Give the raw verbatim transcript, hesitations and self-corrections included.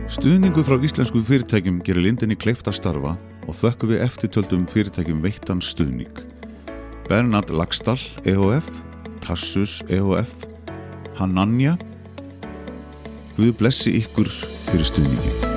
Stuðningur frá íslensku fyrirtækjum gerir Lindinni kleift að starfa og þökkum við eftirtöldum fyrirtækjum veittan stuðning. Bernhard Laxdal E H F, Tassus E H F, Hananja. Guð blessi ykkur fyrir stuðningi.